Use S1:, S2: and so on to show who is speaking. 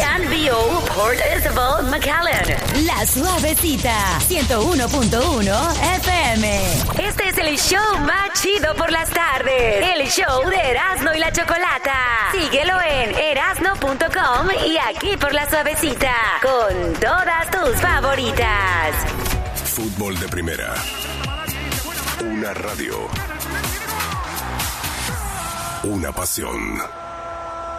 S1: Grandview, Port Isabel, McAllen.
S2: La Suavecita, 101.1 FM.
S1: Este es el show más chido por las tardes. El show de Erasmo y la Chocolata. Síguelo en erasmo.com y aquí por La Suavecita. Con todas tus favoritas.
S3: Fútbol de primera. Una radio. Una pasión.